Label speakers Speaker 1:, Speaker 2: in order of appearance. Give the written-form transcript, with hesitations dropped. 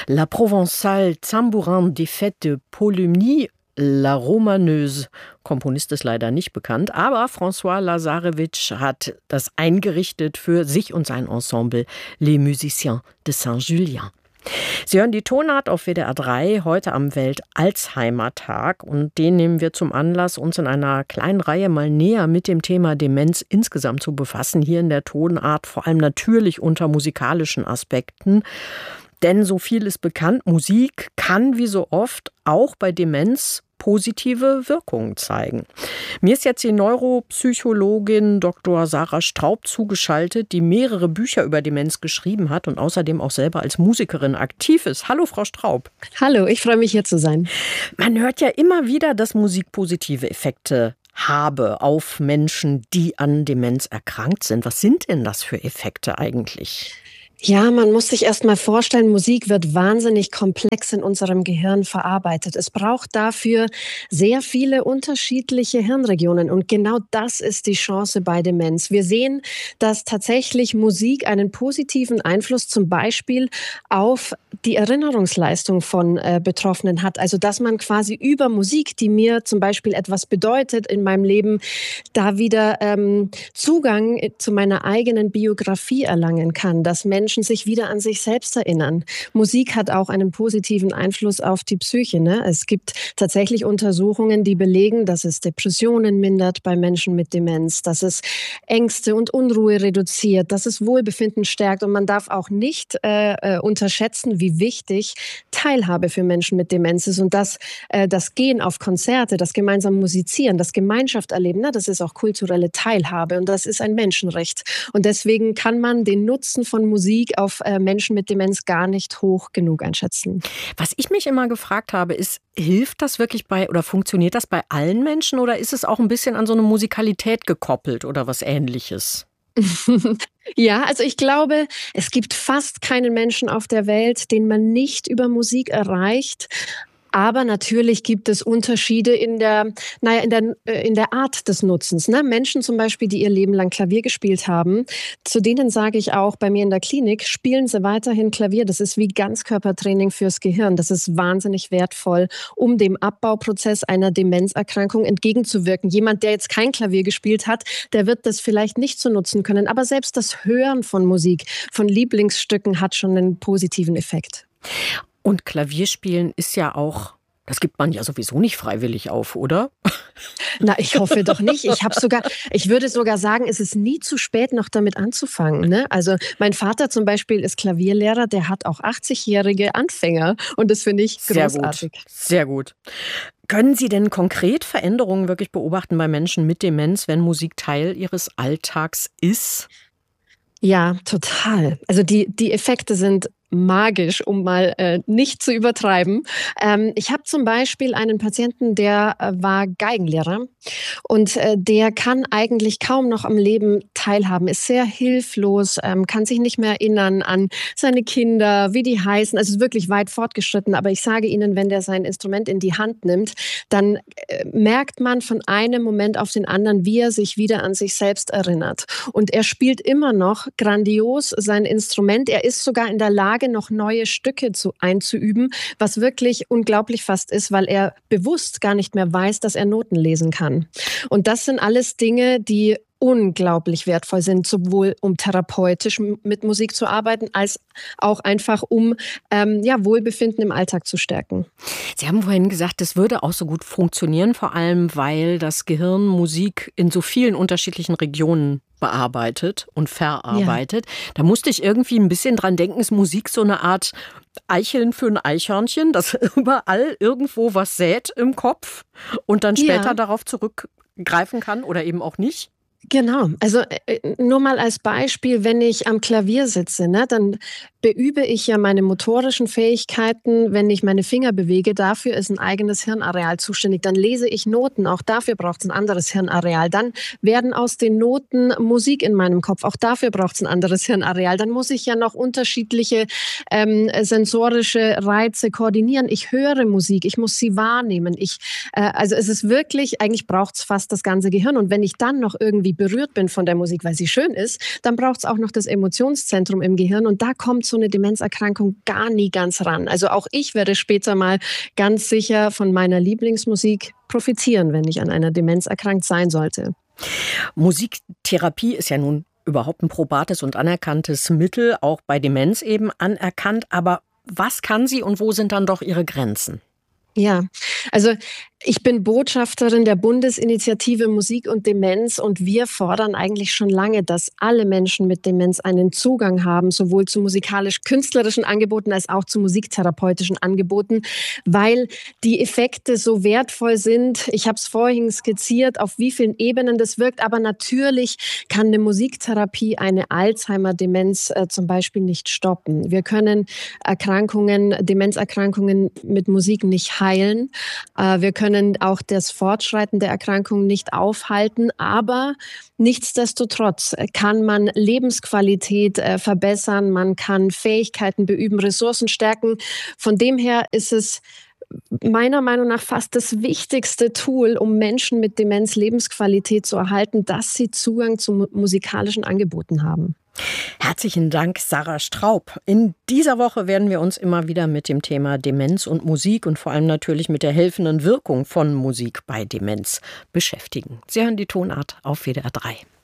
Speaker 1: La Provençale Tambourin des Fêtes de Polymnie, La Romaneuse. Komponist ist leider nicht bekannt, aber François Lazarevitch hat das eingerichtet für sich und sein Ensemble Les Musiciens de Saint-Julien. Sie hören die Tonart auf WDR 3 heute am Welt-Alzheimer-Tag und den nehmen wir zum Anlass, uns in einer kleinen Reihe mal näher mit dem Thema Demenz insgesamt zu befassen. Hier in der Tonart vor allem natürlich unter musikalischen Aspekten. Denn so viel ist bekannt, Musik kann wie so oft auch bei Demenz positive Wirkungen zeigen. Mir ist jetzt die Neuropsychologin Dr. Sarah Straub zugeschaltet, die mehrere Bücher über Demenz geschrieben hat und außerdem auch selber als Musikerin aktiv ist. Hallo, Frau Straub.
Speaker 2: Hallo, ich freue mich, hier zu sein.
Speaker 1: Man hört ja immer wieder, dass Musik positive Effekte habe auf Menschen, die an Demenz erkrankt sind. Was sind denn das für Effekte eigentlich?
Speaker 2: Ja, man muss sich erst mal vorstellen, Musik wird wahnsinnig komplex in unserem Gehirn verarbeitet. Es braucht dafür sehr viele unterschiedliche Hirnregionen und genau das ist die Chance bei Demenz. Wir sehen, dass tatsächlich Musik einen positiven Einfluss zum Beispiel auf die Erinnerungsleistung von Betroffenen hat. Also dass man quasi über Musik, die mir zum Beispiel etwas bedeutet in meinem Leben, da wieder Zugang zu meiner eigenen Biografie erlangen kann, dass Menschen sich wieder an sich selbst erinnern. Musik hat auch einen positiven Einfluss auf die Psyche, ne? Es gibt tatsächlich Untersuchungen, die belegen, dass es Depressionen mindert bei Menschen mit Demenz, dass es Ängste und Unruhe reduziert, dass es Wohlbefinden stärkt. Und man darf auch nicht unterschätzen, wie wichtig Teilhabe für Menschen mit Demenz ist. Und das Gehen auf Konzerte, das gemeinsam Musizieren, das Gemeinschaft erleben, ne? Das ist auch kulturelle Teilhabe und das ist ein Menschenrecht. Und deswegen kann man den Nutzen von Musik auf Menschen mit Demenz gar nicht hoch genug einschätzen.
Speaker 1: Was ich mich immer gefragt habe, ist, hilft das wirklich oder funktioniert das bei allen Menschen oder ist es auch ein bisschen an so eine Musikalität gekoppelt oder was Ähnliches?
Speaker 2: Ja, also ich glaube, es gibt fast keinen Menschen auf der Welt, den man nicht über Musik erreicht. Aber natürlich gibt es Unterschiede in der Art des Nutzens. Ne? Menschen zum Beispiel, die ihr Leben lang Klavier gespielt haben, zu denen sage ich auch bei mir in der Klinik, spielen Sie weiterhin Klavier. Das ist wie Ganzkörpertraining fürs Gehirn. Das ist wahnsinnig wertvoll, um dem Abbauprozess einer Demenzerkrankung entgegenzuwirken. Jemand, der jetzt kein Klavier gespielt hat, der wird das vielleicht nicht so nutzen können. Aber selbst das Hören von Musik, von Lieblingsstücken hat schon einen positiven Effekt.
Speaker 1: Und Klavierspielen ist ja auch, das gibt man ja sowieso nicht freiwillig auf, oder?
Speaker 2: Na, ich hoffe doch nicht. Ich würde sogar sagen, es ist nie zu spät, noch damit anzufangen. Ne? Also mein Vater zum Beispiel ist Klavierlehrer, der hat auch 80-jährige Anfänger und das finde ich großartig.
Speaker 1: Sehr gut. Können Sie denn konkret Veränderungen wirklich beobachten bei Menschen mit Demenz, wenn Musik Teil ihres Alltags ist?
Speaker 2: Ja, total. Also die Effekte sind magisch, um mal nicht zu übertreiben. Ich habe zum Beispiel einen Patienten, der war Geigenlehrer und der kann eigentlich kaum noch am Leben teilhaben, ist sehr hilflos, kann sich nicht mehr erinnern an seine Kinder, wie die heißen, also ist wirklich weit fortgeschritten. Aber ich sage Ihnen, wenn der sein Instrument in die Hand nimmt, dann merkt man von einem Moment auf den anderen, wie er sich wieder an sich selbst erinnert. Und er spielt immer noch grandios sein Instrument. Er ist sogar in der Lage, noch neue Stücke einzuüben, was wirklich unglaublich fast ist, weil er bewusst gar nicht mehr weiß, dass er Noten lesen kann. Und das sind alles Dinge, die unglaublich wertvoll sind, sowohl um therapeutisch mit Musik zu arbeiten, als auch einfach um Wohlbefinden im Alltag zu stärken.
Speaker 1: Sie haben vorhin gesagt, das würde auch so gut funktionieren, vor allem weil das Gehirn Musik in so vielen unterschiedlichen Regionen bearbeitet und verarbeitet. Ja. Da musste ich irgendwie ein bisschen dran denken, ist Musik so eine Art Eicheln für ein Eichhörnchen, das überall irgendwo was sät im Kopf und dann später darauf zurückgreifen kann oder eben auch nicht?
Speaker 2: Genau, also nur mal als Beispiel, wenn ich am Klavier sitze, ne, dann beübe ich ja meine motorischen Fähigkeiten, wenn ich meine Finger bewege. Dafür ist ein eigenes Hirnareal zuständig. Dann lese ich Noten, auch dafür braucht es ein anderes Hirnareal. Dann werden aus den Noten Musik in meinem Kopf, auch dafür braucht es ein anderes Hirnareal. Dann muss ich ja noch unterschiedliche sensorische Reize koordinieren. Ich höre Musik, ich muss sie wahrnehmen. Also es ist wirklich, eigentlich braucht es fast das ganze Gehirn. Und wenn ich dann noch irgendwie die berührt bin von der Musik, weil sie schön ist, dann braucht es auch noch das Emotionszentrum im Gehirn und da kommt so eine Demenzerkrankung gar nie ganz ran. Also auch ich werde später mal ganz sicher von meiner Lieblingsmusik profitieren, wenn ich an einer Demenz erkrankt sein sollte.
Speaker 1: Musiktherapie ist ja nun überhaupt ein probates und anerkanntes Mittel, auch bei Demenz eben anerkannt. Aber was kann sie und wo sind dann doch ihre Grenzen?
Speaker 2: Ja, also ich bin Botschafterin der Bundesinitiative Musik und Demenz und wir fordern eigentlich schon lange, dass alle Menschen mit Demenz einen Zugang haben, sowohl zu musikalisch-künstlerischen Angeboten als auch zu musiktherapeutischen Angeboten, weil die Effekte so wertvoll sind. Ich habe es vorhin skizziert, auf wie vielen Ebenen das wirkt, aber natürlich kann eine Musiktherapie eine Alzheimer-Demenz zum Beispiel nicht stoppen. Wir können Demenzerkrankungen mit Musik nicht heilen. Wir können auch das Fortschreiten der Erkrankung nicht aufhalten, aber nichtsdestotrotz kann man Lebensqualität verbessern, man kann Fähigkeiten beüben, Ressourcen stärken. Von dem her ist es meiner Meinung nach fast das wichtigste Tool, um Menschen mit Demenz Lebensqualität zu erhalten, dass sie Zugang zu musikalischen Angeboten haben.
Speaker 1: Herzlichen Dank, Sarah Straub. In dieser Woche werden wir uns immer wieder mit dem Thema Demenz und Musik und vor allem natürlich mit der helfenden Wirkung von Musik bei Demenz beschäftigen. Sie hören die Tonart auf WDR 3.